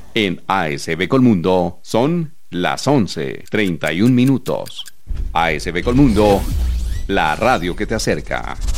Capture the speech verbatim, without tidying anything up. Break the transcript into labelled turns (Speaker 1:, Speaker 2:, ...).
Speaker 1: En A S B Colmundo son las once treinta y un minutos. A S B Colmundo, la radio que te acerca.